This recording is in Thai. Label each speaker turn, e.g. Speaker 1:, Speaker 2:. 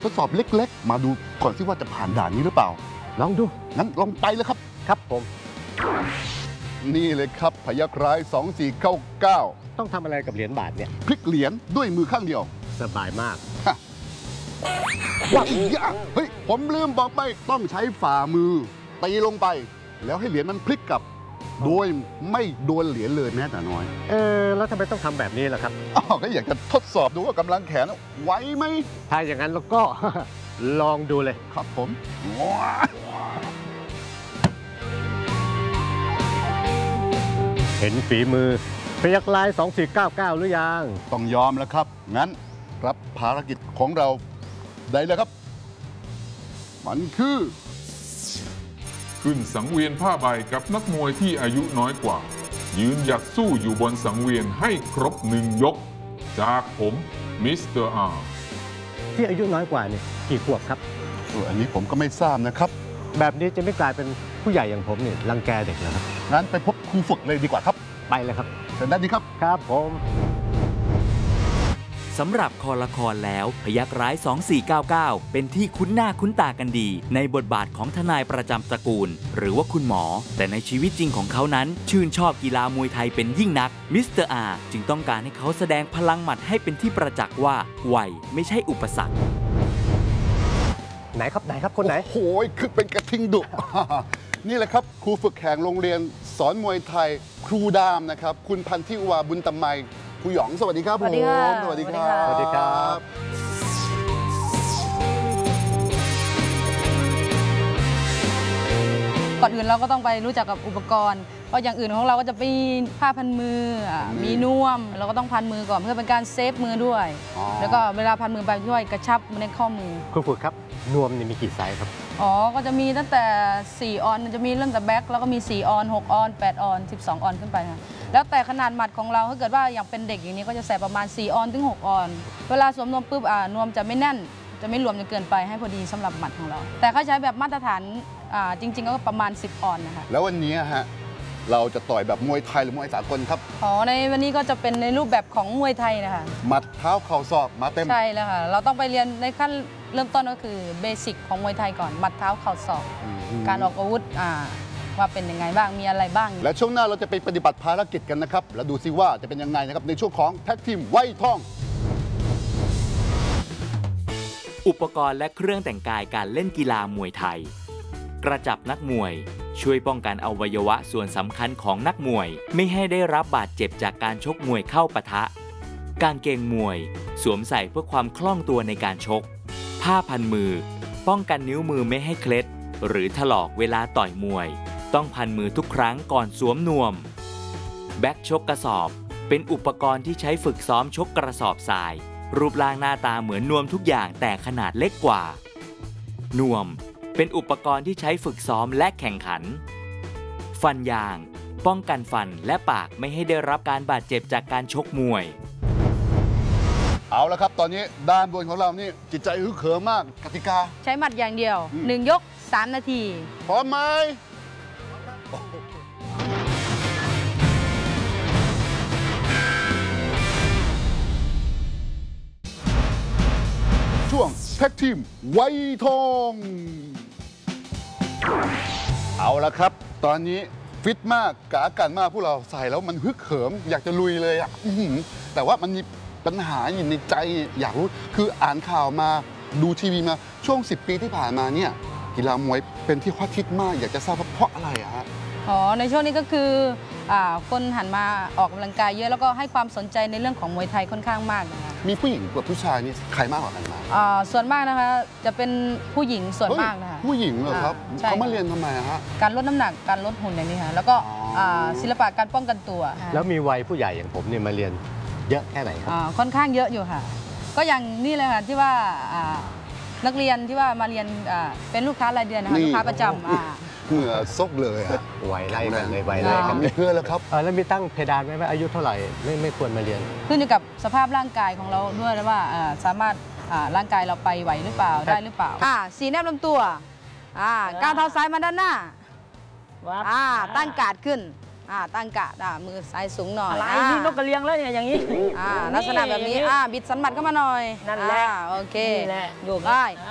Speaker 1: ทดสอบเล็กๆมาดูก่อนสิว่าจะผ่านด่านนี้หรือเปล่า
Speaker 2: ลองดู
Speaker 1: งั้นลองไปเลยครับ
Speaker 2: ครับผม
Speaker 1: นี่เลยครับพยัคฆ์ร้าย2499
Speaker 2: ต้องทำอะไรกับเหรียญบาทเนี่ย
Speaker 1: พลิกเหรียญด้วยมือข้างเดียว
Speaker 2: สบายมาก
Speaker 1: ว้าวเฮ้ยผมลืมบอกไปต้องใช้ฝ่ามือตีลงไปแล้วให้เหรียญมันพลิกกลับโดยไม่โดนเหรียญเลยแม้แต่น้อย
Speaker 2: แล้วทำไมต้องทำแบบนี้ล่ะครับ
Speaker 1: ก็อยากจะทดสอบดูว่ากำลังแขนไหวไหม
Speaker 2: ถ้าอย่างนั้นเราก็ ลองดูเลย
Speaker 1: ครับผม
Speaker 2: เห็นฝีมือพยัคฆ์ร้าย2499หรือยัง
Speaker 1: ต้องยอมแล้วครับงั้นรับภารกิจของเราได้เลยครับมันคือ
Speaker 3: ขึ้นสังเวียนผ้าใบกับนักมวยที่อายุน้อยกว่ายืนหยัดสู้อยู่บนสังเวียนให้ครบ1 ยกจากผมมิสเตอร์อาร์
Speaker 2: ที่อายุน้อยกว่านี่กี่ขวบครับ
Speaker 1: อันนี้ผมก็ไม่ทราบนะครับ
Speaker 2: แบบนี้จะไม่กลายเป็นผู้ใหญ่อย่างผมนี่รังแกเด็กเหรอครับ
Speaker 1: งั้นไปพบครูฝึกเลยดีกว่าครับ
Speaker 2: ไปเลยครับ
Speaker 1: เชิญได้ดีครับ
Speaker 2: ครับผม
Speaker 4: สำหรับคอละครแล้วพยัคฆ์ร้าย2499เป็นที่คุ้นหน้าคุ้นตากันดีในบทบาทของทนายประจำตระกูลหรือว่าคุณหมอแต่ในชีวิตจริงของเขานั้นชื่นชอบกีฬามวยไทยเป็นยิ่งนักมิสเตอร์อาร์จึงต้องการให้เขาแสดงพลังหมัดให้เป็นที่ประจักษ์ว่าวัยไม่ใช่อุปสรรค
Speaker 2: ไหนครับคนไหน
Speaker 1: โอ้ยคือเป็นกระทิงดุ นี่แหละครับครูฝึกแห่งโรงเรียนสอนมวยไทยครูดามนะครับคุณพันธิวาบุญตมัยครูหยองสวัสดีครับผม
Speaker 2: สวัสดีครับ
Speaker 5: ก่อนอื่นเราก็ต้องไปรู้จักกับอุปกรณ์เพราะอย่างอื่นของเราก็จะมีผ้าพันมือมีน่วมเราก็ต้องพันมือก่อนเพื่อเป็นการเซฟมือด้วยแล้วก็เวลาพันมือไปช่วยกระชับในข้อมือ
Speaker 2: ครูฝึกครับนวมนี่มีกี่ไซส์ครับ
Speaker 5: ก็จะมีตั้งแต่4 ออนจะมีเริ่มแต่แบ็คแล้วก็มี4 ออน6 ออน8 ออน12 ออนขึ้นไปค่ะแล้วแต่ขนาดหมัดของเราถ้าเกิดว่าอย่างเป็นเด็กอย่างนี้ก็จะใส่ประมาณ4 ออนถึง6 ออนเวลาสวมนวมปุ๊บนวมจะไม่แน่นจะไม่รวมจนเกินไปให้พอดีสำหรับหมัดของเราแต่เขาใช้แบบมาตรฐานจริงๆก็ประมาณ10 ออนนะคะ
Speaker 1: แล้ววันนี้ฮะเราจะต่อยแบบมวยไทยหรือมวยสากลครับ
Speaker 5: ในวันนี้ก็จะเป็นในรูปแบบของมวยไทยนะคะ
Speaker 1: หมัดเท้าเข่าศอกมาเต็ม
Speaker 5: ใช่แล้วค่ะเราต้องไปเรียนในขั้นเริ่มต้นก็คือเบสิกของมวยไทยก่อนหมัดเท้าเข่าศอกการออกอาวุธว่าเป็นยังไงบ้างมีอะไรบ้าง
Speaker 1: และช่วงหน้าเราจะไปปฏิบัติภารกิจกันนะครับแล้วดูซิว่าจะเป็นยังไงนะครับในช่วงของแท็กทีมไวทอง
Speaker 4: อุปกรณ์และเครื่องแต่งกายการเล่นกีฬามวยไทยกระจับนักมวยช่วยป้องกันอวัยวะส่วนสำคัญของนักมวยไม่ให้ได้รับบาดเจ็บจากการชกมวยเข้าปะทะกางเกงมวยสวมใส่เพื่อความคล่องตัวในการชกผ้าพันมือป้องกันนิ้วมือไม่ให้เคล็ดหรือถลอกเวลาต่อยมวยต้องพันมือทุกครั้งก่อนสวมนวมแบ็คชกกระสอบเป็นอุปกรณ์ที่ใช้ฝึกซ้อมชกกระสอบทรายรูปร่างหน้าตาเหมือนนวมทุกอย่างแต่ขนาดเล็กกว่านวมเป็นอุปกรณ์ที่ใช้ฝึกซ้อมและแข่งขันฟันยางป้องกันฟันและปากไม่ให้ได้รับการบาดเจ็บจากการชกมวย
Speaker 1: เอาละครับตอนนี้ด้านบนของเรานี่จิตใจฮึกเหิมมากกติกา
Speaker 5: ใช้หมัดอย่างเดียว1 ยก3 นาที
Speaker 1: พร้อมไหมช่วงแท็กทีมไวทองเอาละครับตอนนี้ฟิตมากกะกันมากพวกเราใส่แล้วมันฮึกเหิมอยากจะลุยเลยอ่ะแต่ว่ามันมีปัญหาอยู่ในใจอยากรู้คืออ่านข่าวมาดูทีวีมาช่วง10 ปีที่ผ่านมาเนี่ยกีฬามวยเป็นที่ฮอตฮิตมากอยากจะทราบว่าเพราะอะไรอะฮะ
Speaker 5: ในช่วงนี้ก็คือคนหันมาออกกำลังกายเยอะแล้วก็ให้ความสนใจในเรื่องของมวยไทยค่อนข้างมากนะคะ
Speaker 1: มีผู้หญิงกับผู้ชายนี่ใครมากกว่ากันมา
Speaker 5: ส่วนมากนะคะจะเป็นผู้หญิงส่วนมากนะคะ
Speaker 1: ผู้หญิงเหรอครับเขามาเรียนทำไมฮะ
Speaker 5: การลดน้ำหนักการลดหุ่นอย่างนี้ค่ะแล้วก็ศิลปะการป้องกันตัว
Speaker 2: แล้วมีวัยผู้ใหญ่อย่างผมเนี่ยมาเรียนเยอะแค่ไหนครับ
Speaker 5: ค่อนข้างเยอะอยู่ค่ะก็อย่างนี่เลยค่ะที่ว่านักเรียนที่ว่ามาเรียนเป็นลูกค้ารายเดือนนะคะลูกค้าประจำ
Speaker 1: เหงื่อซกเลยอะ
Speaker 2: วัยไล่กันเลยวัยไล่กัน
Speaker 1: เพื่อแล้วครับ
Speaker 2: แล้วมีตั้งเพดานไหมว่าอายุเท่าไหร่ไม่ควรมาเรียน
Speaker 5: ขึ้นอยู่กับสภาพร่างกายของเราด้วยแล้วว่าสามารถร่างกายเราไปไหวหรือเปล่าได้หรือเปล่าสีแนบลำตัวก้าวเท้าซ้ายมาด้านหน้าตั้งการ์ดขึ้นตั้งกะมือซ้ายสูงหน่อย
Speaker 6: อะไรนี่นกกระเรียงแล้วเนี่ยอย่างนี้
Speaker 5: ลักษณะแบบนี้บิดสันหมัดเข้ามาหน่อย
Speaker 6: นั่นแหละ
Speaker 5: โอเค
Speaker 6: นี่แหละ
Speaker 5: โยกได้